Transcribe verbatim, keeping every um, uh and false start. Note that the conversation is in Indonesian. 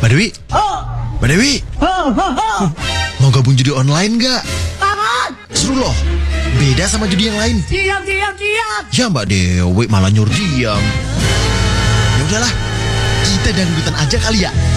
Mbak Dewi, Mbak Dewi, mau gabung judi online nggak? Seru loh, beda sama judi yang lain. Siap, siap, siap. Ya Mbak Dewi malah nyuruh diam. Ya udahlah, kita dangdutan aja kali ya.